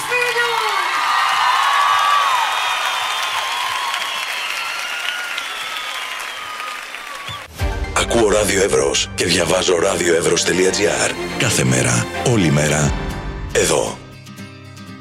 Ακούω Ράδιο Εύρος και διαβάζω radioevros.gr. Κάθε μέρα, όλη μέρα, εδώ.